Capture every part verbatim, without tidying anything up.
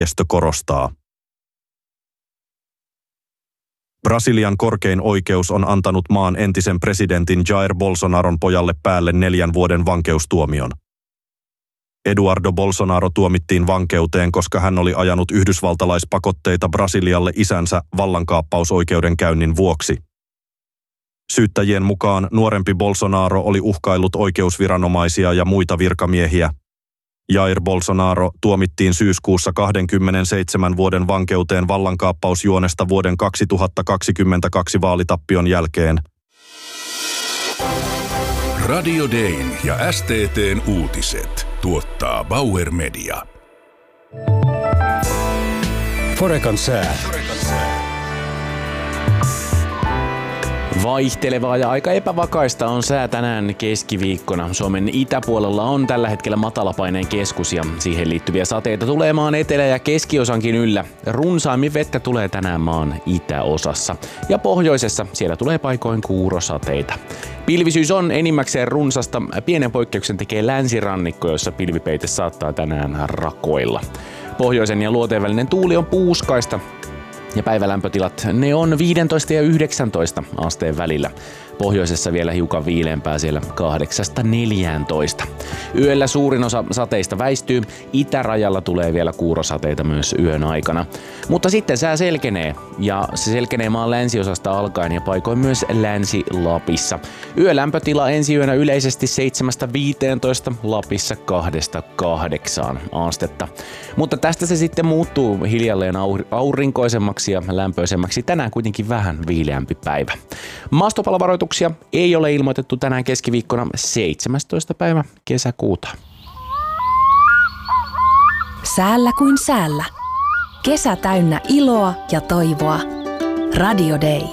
Järjestö korostaa. Brasilian korkein oikeus on antanut maan entisen presidentin Jair Bolsonaron pojalle päälle neljän vuoden vankeustuomion. Eduardo Bolsonaro tuomittiin vankeuteen, koska hän oli ajanut yhdysvaltalaispakotteita Brasilialle isänsä vallankaappausoikeudenkäynnin vuoksi. Syyttäjien mukaan nuorempi Bolsonaro oli uhkaillut oikeusviranomaisia ja muita virkamiehiä. Jair Bolsonaro tuomittiin syyskuussa kaksikymmentäseitsemän vuoden vankeuteen vallankaappausjuonesta vuoden kaksituhattakaksikymmentäkaksi vaalitappion jälkeen. Radio Dayn ja S T T:n uutiset tuottaa Bauer Media. Forecan sää. Vaihtelevaa ja aika epävakaista on sää tänään keskiviikkona. Suomen itäpuolella on tällä hetkellä matalapaineen keskus ja siihen liittyviä sateita tulee maan etelä- ja keskiosankin yllä. Runsaimmin vettä tulee tänään maan itäosassa ja pohjoisessa siellä tulee paikoin kuurosateita. Pilvisyys on enimmäkseen runsasta. Pienen poikkeuksen tekee länsirannikko, jossa pilvipeite saattaa tänään rakoilla. Pohjoisen ja luoteen välinen tuuli on puuskaista. Ja päivälämpötilat, ne on viisitoista ja yhdeksäntoista asteen välillä. Pohjoisessa vielä hiukan viileämpää siellä kahdeksasta neljääntoista. Yöllä suurin osa sateista väistyy. Itärajalla tulee vielä kuurosateita myös yön aikana. Mutta sitten sää selkenee ja se selkenee maan länsiosasta alkaen ja paikoin myös Länsi-Lapissa. Yölämpötila ensi yönä yleisesti seitsemästä viiteentoista, Lapissa kahdesta kahdeksaan astetta. Mutta tästä se sitten muuttuu hiljalleen aurinkoisemmaksi ja lämpöisemmäksi. Tänään kuitenkin vähän viileämpi päivä. Maastopalovaroituksia ei ole ilmoitettu tänään keskiviikkona seitsemästoista päivä kesäkuuta. Säällä kuin säällä. Kesä täynnä iloa ja toivoa. Radio Day.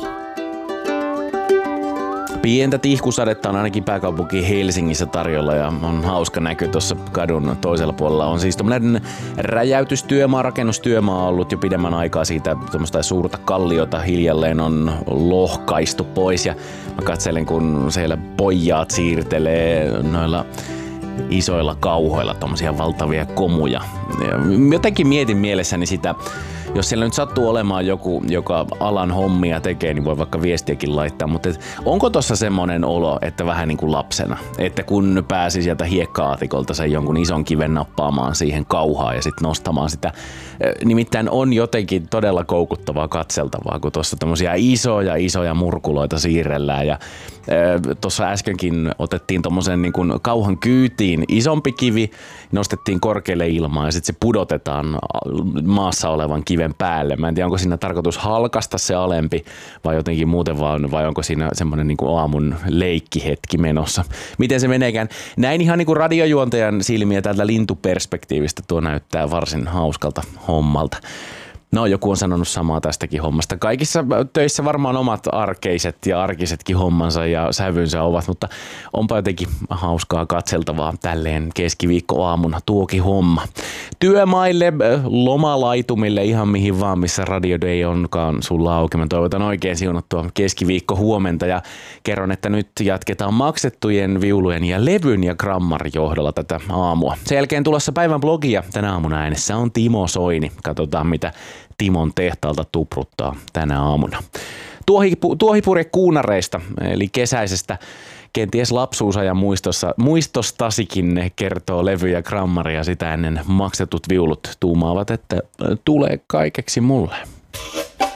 Pientä tihkusadetta on ainakin pääkaupunki Helsingissä tarjolla ja on hauska näky tuossa kadun toisella puolella. On siis tommoinen räjäytystyömaa, rakennustyömaa ollut jo pidemmän aikaa siitä. Tuommoista suurta kalliota hiljalleen on lohkaistu pois ja mä katselen kun siellä pojat siirtelee noilla isoilla kauhoilla tommosia valtavia komuja. Ja jotenkin mietin mielessäni sitä, jos siellä nyt sattuu olemaan joku, joka alan hommia tekee, niin voi vaikka viestiäkin laittaa, mutta et, onko tossa semmonen olo, että vähän niin kuin lapsena, että kun pääsi sieltä hiekka-aatikolta sen jonkun ison kiven nappaamaan siihen kauhaan ja sitten nostamaan sitä, nimittäin on jotenkin todella koukuttavaa katseltavaa, kun tuossa tommosia isoja isoja murkuloita siirrellään ja tuossa äskenkin otettiin tommosen niin kuin kauhan kyytiin isompi kivi, nostettiin korkealle ilmaan ja sitten se pudotetaan maassa olevan kiven päälle. Mä en tiedä, onko siinä tarkoitus halkasta se alempi vai jotenkin muuten vaan, vai onko siinä semmoinen niin kuin aamun leikkihetki menossa. Miten se meneekään? Näin ihan niin kuin radiojuontajan silmiä täältä lintuperspektiivistä tuo näyttää varsin hauskalta hommalta. No, joku on sanonut samaa tästäkin hommasta. Kaikissa töissä varmaan omat arkeiset ja arkisetkin hommansa ja sävynsä ovat, mutta onpa jotenkin hauskaa katseltavaa tälleen keskiviikkoaamuna tuokin homma. Työmaille, lomalaitumille, ihan mihin vaan, missä Radio Day onkaan sulla auki. Mä toivotan oikein siunattua keskiviikko huomenta ja kerron, että nyt jatketaan maksettujen viulujen ja levyn ja grammarin johdolla tätä aamua. Sen jälkeen tulossa päivän blogia. Tänä aamuna äänessä on Timo Soini. Katsotaan, mitä Timon tehtaalta tupruttaa tänä aamuna. Tuohipu, tuohipurje kuunareista, eli kesäisestä kenties lapsuusajan muistossa, muistostasikin kertoo levy ja grammari ja sitä ennen maksetut viulut tuumaavat, että tulee kaikeksi mulle.